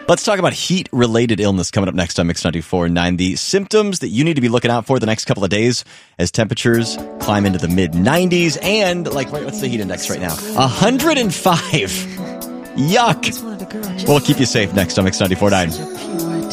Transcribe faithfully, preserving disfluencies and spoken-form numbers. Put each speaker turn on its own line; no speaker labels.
Let's talk about heat-related illness coming up next on Mix ninety-four point nine. The symptoms that you need to be looking out for the next couple of days as temperatures climb into the mid nineties and, like, what's the heat index right now? one hundred five. Yuck. We'll keep you safe next on Mix ninety-four point nine.